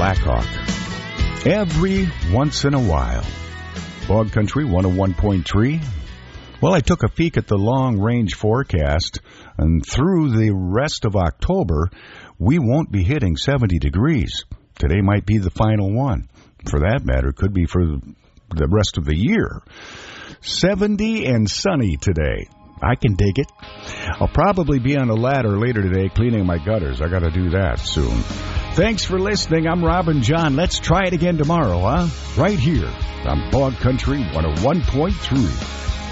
Blackhawk. Every once in a while. Bog Country 101.3. Well, I took a peek at the long-range forecast, and through the rest of October, we won't be hitting 70 degrees. Today might be the final one. For that matter, it could be for the rest of the year. 70 and sunny today. I can dig it. I'll probably be on a ladder later today cleaning my gutters. I got to do that soon. Thanks for listening. I'm Robin John. Let's try it again tomorrow, huh? Right here on Bog Country 101.3.